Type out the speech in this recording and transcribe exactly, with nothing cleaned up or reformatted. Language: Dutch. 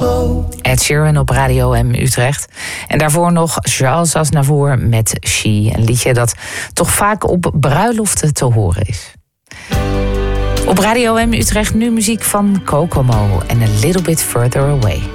Ed Sheeran op Radio M Utrecht. En daarvoor nog Charles Aznavour met She. Een liedje dat toch vaak op bruiloften te horen is. Op Radio M Utrecht nu muziek van Kokomo en A Little Bit Further Away.